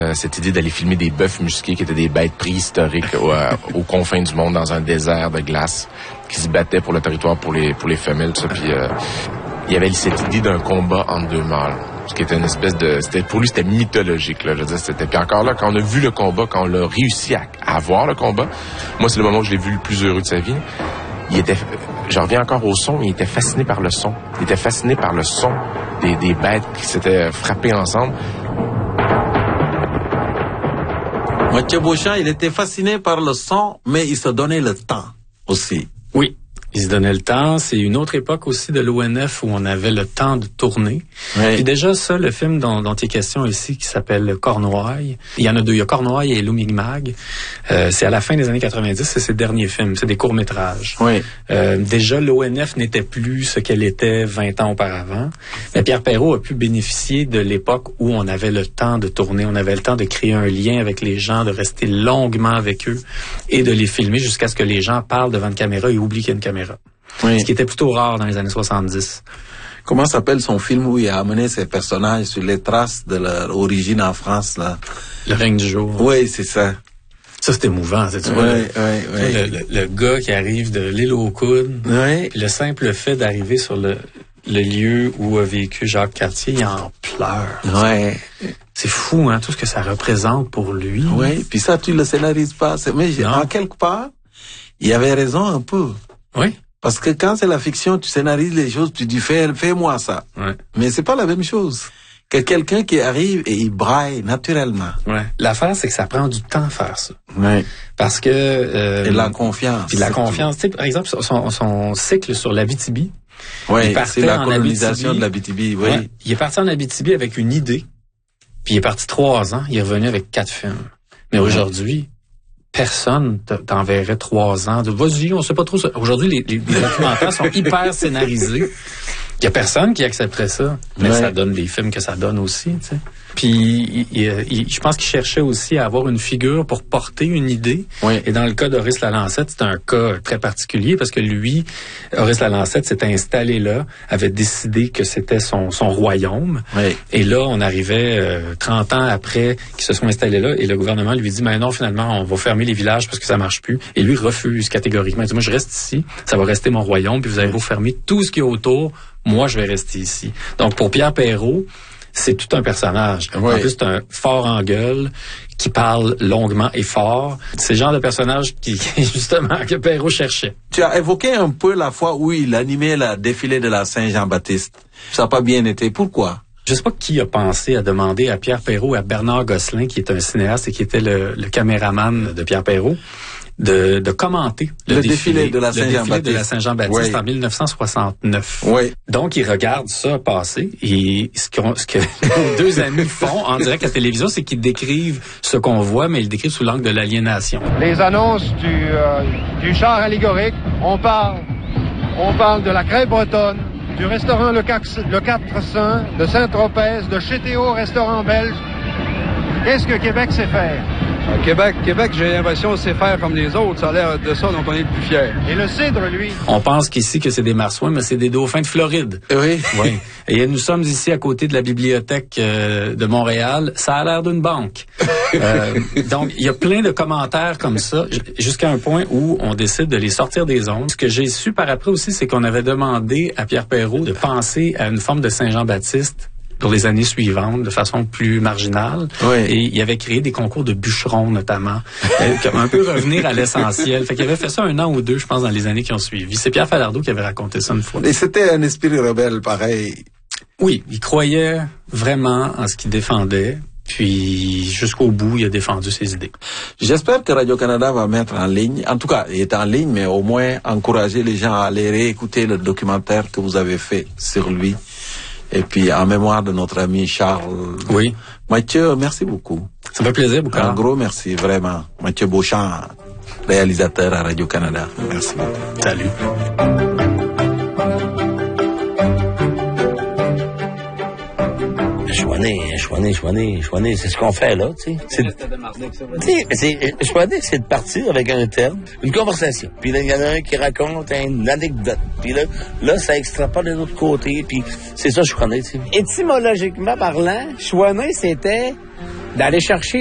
Cette idée d'aller filmer des bœufs musqués qui étaient des bêtes préhistoriques aux confins du monde dans un désert de glace qui se battaient pour le territoire pour les femelles. Ça. Puis il y avait cette idée d'un combat entre deux mâles. Ce qui était une espèce de... pour lui, c'était mythologique. Là, je veux dire, c'était... Puis encore là, quand on a vu le combat, quand on l'a réussi à avoir le combat, moi, c'est le moment où je l'ai vu le plus heureux de sa vie. Je reviens encore au son, il était fasciné par le son. Il était fasciné par le son des bêtes qui s'étaient frappées ensemble. Mathieu Beauchamp, il était fasciné par le son, mais il se donnait le temps aussi. Oui. Il se donnait le temps. C'est une autre époque aussi de l'ONF où on avait le temps de tourner. Oui. Puis déjà, ça, le film dont il est question ici, qui s'appelle Cornouailles. Il y en a deux. Il y a Cornouailles et Lumigmag. C'est à la fin des années 90. C'est ses derniers films. C'est des courts-métrages. Oui. Déjà, l'ONF n'était plus ce qu'elle était 20 ans auparavant. Mais Pierre Perrault a pu bénéficier de l'époque où on avait le temps de tourner. On avait le temps de créer un lien avec les gens, de rester longuement avec eux et de les filmer jusqu'à ce que les gens parlent devant une caméra et oublient qu'il y a une caméra. Oui. Ce qui était plutôt rare dans les années 70. Comment s'appelle son film où il a amené ses personnages sur les traces de leur origine en France, là? Le règne du jour. Oui, c'est ça. Ça, c'est émouvant. Tu vois, le gars qui arrive de l'île aux Coudes, le simple fait d'arriver sur le lieu où a vécu Jacques Cartier, il en pleure. Ouais. C'est fou, hein, tout ce que ça représente pour lui. Oui, puis ça, tu le scénarises pas. Mais en quelque part, il avait raison un peu. Oui. Parce que quand c'est la fiction, tu scénarises les choses, tu dis fais-moi ça. Ouais. Mais c'est pas la même chose que quelqu'un qui arrive et il braille naturellement. Ouais. L'affaire, c'est que ça prend du temps à faire ça. Ouais. Parce que et la confiance. Puis la confiance. Tu sais, par exemple, son cycle sur l'Abitibi. Oui, c'est la colonisation de l'Abitibi. Oui. Ouais, il est parti en Abitibi avec une idée. Puis il est parti 3 ans. Il est revenu avec 4 films. Mais aujourd'hui, personne t'enverrait 3 ans. Vas-y, on sait pas trop ça. Aujourd'hui, les documentaires sont hyper scénarisés. Il y a personne qui accepterait ça. Mais ça donne les films que ça donne aussi, tu sais. Puis, je pense qu'il cherchait aussi à avoir une figure pour porter une idée. Oui. Et dans le cas d'Horace Lalancette, c'est un cas très particulier parce que lui, Horace Lalancette s'était installé là, avait décidé que c'était son royaume. Oui. Et là, on arrivait 30 ans après qu'ils se sont installés là et le gouvernement lui dit, mais non, finalement, on va fermer les villages parce que ça marche plus. Et lui refuse catégoriquement. Il dit, moi, je reste ici, ça va rester mon royaume, puis vous avez beau fermer tout ce qui est autour, moi, je vais rester ici. Donc, pour Pierre Perrault, c'est tout un personnage. Oui. En plus, c'est un fort en gueule qui parle longuement et fort. C'est le genre de personnage justement, que Perrault cherchait. Tu as évoqué un peu la fois où il animait la défilé de la Saint-Jean-Baptiste. Ça n'a pas bien été. Pourquoi? Je sais pas qui a pensé à demander à Pierre Perrault et à Bernard Gosselin, qui est un cinéaste et qui était le caméraman de Pierre Perrault, de commenter le défilé de la Saint-Jean-Baptiste en 1969. Oui. Donc, ils regardent ça passer et ce que nos deux amis font en direct à la télévision, c'est qu'ils décrivent ce qu'on voit, mais ils décrivent sous l'angle de l'aliénation. Les annonces du char allégorique, on parle de la crêpe bretonne, du restaurant Le 400, de Saint-Tropez, de chez Théo, restaurant belge. Qu'est-ce que Québec sait faire? Québec, j'ai l'impression, sait faire comme les autres. Ça a l'air de ça dont on est le plus fier. Et le cidre, lui? On pense qu'ici que c'est des marsouins, mais c'est des dauphins de Floride. Oui. Oui. Et nous sommes ici à côté de la bibliothèque de Montréal. Ça a l'air d'une banque. Donc, il y a plein de commentaires comme ça, jusqu'à un point où on décide de les sortir des ondes. Ce que j'ai su par après aussi, c'est qu'on avait demandé à Pierre Perrault de penser à une forme de Saint-Jean-Baptiste pour les années suivantes, de façon plus marginale. Oui. Et il avait créé des concours de bûcherons, notamment. Comme un peu revenir à l'essentiel. Fait qu'il avait fait ça 1 an ou 2, je pense, dans les années qui ont suivi. C'est Pierre Falardeau qui avait raconté ça une fois. Et c'était un esprit rebelle, pareil. Oui, il croyait vraiment en ce qu'il défendait. Puis, jusqu'au bout, il a défendu ses idées. J'espère que Radio-Canada va mettre en ligne, en tout cas, il est en ligne, mais au moins encourager les gens à aller réécouter le documentaire que vous avez fait sur lui. Et puis, en mémoire de notre ami Charles. Oui. Mathieu, merci beaucoup. Ça me fait plaisir, beaucoup. Un gros merci, vraiment. Mathieu Beauchamp, réalisateur à Radio-Canada. Merci beaucoup. Salut. Chouané, c'est ce qu'on fait là, tu sais. Chouané, c'est de partir avec un terme, une conversation. Puis là, il y en a un qui raconte une anecdote. Puis là, ça extrapole de l'autre côté. Puis c'est ça, Chouané, tu sais. Étymologiquement parlant, Chouané, c'était d'aller chercher